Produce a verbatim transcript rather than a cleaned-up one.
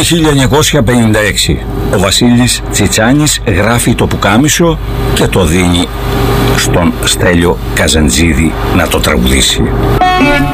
χίλια εννιακόσια πενήντα έξι. Ο Βασίλης Τσιτσάνης γράφει το πουκάμισο και το δίνει στον Στέλιο Καζαντζίδη να το τραγουδήσει.